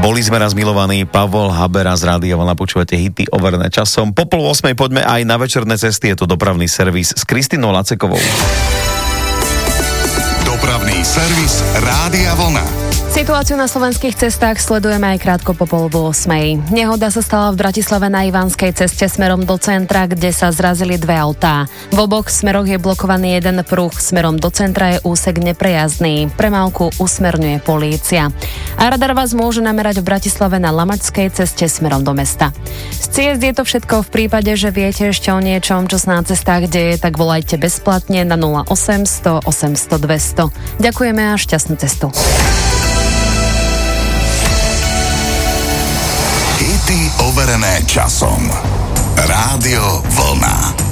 Boli sme raz milovaní, Pavol Habera z Rádia Vlna, počúvate hity overené časom. Po 7:30 poďme aj na večerné cesty, je to dopravný servis s Kristinou Lacekovou. Dopravný servis Rádia Vlna. Situáciu na slovenských cestách sledujeme aj krátko po 7:30. Nehoda sa stala v Bratislave na Ivanskej ceste smerom do centra, kde sa zrazili dve autá. V oboch smeroch je blokovaný jeden pruh, smerom do centra je úsek neprejazdný. Premávku usmerňuje polícia. A radar vás môže namerať v Bratislave na Lamačskej ceste smerom do mesta. Z ciest je to všetko. V prípade, že viete ešte o niečom, čo sa na cestách deje, tak volajte bezplatne na 0800 800 200. Ďakujeme a šťastnú cestu. Hity overené časom. Rádio Vlna.